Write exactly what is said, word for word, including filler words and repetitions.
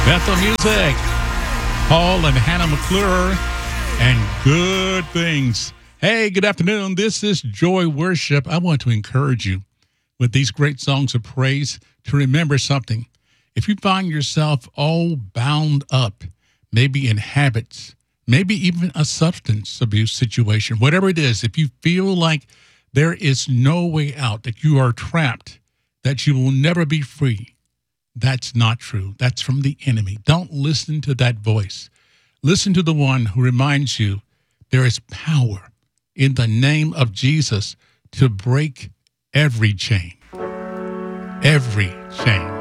Bethel Music, Paul and Hannah McClure, and Good Things. Hey, good afternoon. This is Joy Worship. I want to encourage you with these great songs of praise to remember something. If you find yourself all bound up, maybe in habits, maybe even a substance abuse situation, whatever it is, if you feel like there is no way out, that you are trapped, that you will never be free, that's not true. That's from the enemy. Don't listen to that voice. Listen to the one who reminds you there is power in the name of Jesus to break every chain, every chain.